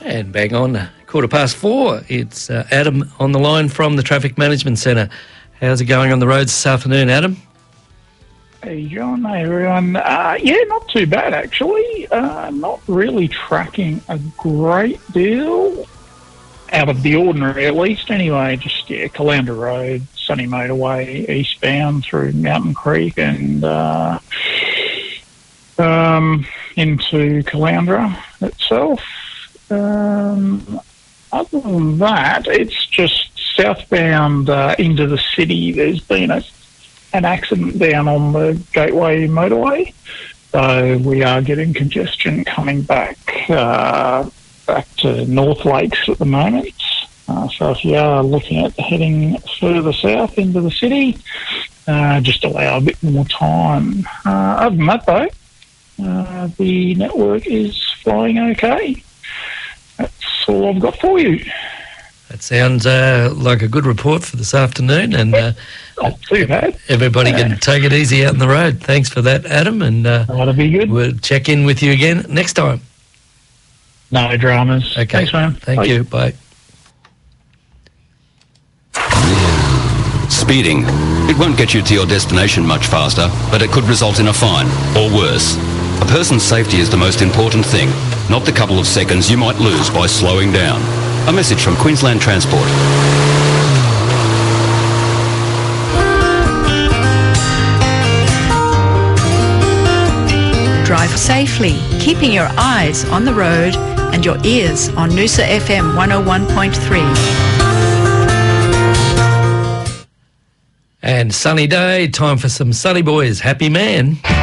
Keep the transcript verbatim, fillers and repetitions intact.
And bang on, quarter past four. It's uh, Adam on the line from the Traffic Management Centre. How's it going on the roads this afternoon, Adam? Hey, John. Hey, everyone. Uh, yeah, not too bad, actually. Uh, not really tracking a great deal out of the ordinary, at least. Anyway, just, yeah, Caloundra Road, Sunny Motorway, eastbound through Mountain Creek and uh, um, into Caloundra itself. Um, other than that, it's just southbound uh, into the city. There's been a, an accident down on the Gateway Motorway, so we are getting congestion coming back uh, back to North Lakes at the moment. Uh, so if you are looking at heading further south into the city, uh, just allow a bit more time. Uh, other than that, though, uh, the network is flying okay. That's all I've got for you. That sounds uh, like a good report for this afternoon, and uh, not too bad. Everybody yeah. can take it easy out on the road. Thanks for that, Adam, and uh, that'll be good. We'll check in with you again next time. No dramas. Okay. Thanks, man. Thank Bye. you. Bye. Speeding. It won't get you to your destination much faster, but it could result in a fine, or worse. A person's safety is the most important thing, not the couple of seconds you might lose by slowing down. A message from Queensland Transport. Drive safely, keeping your eyes on the road and your ears on Noosa F M one oh one point three. And sunny day, time for some Sunny Boys. Happy Man.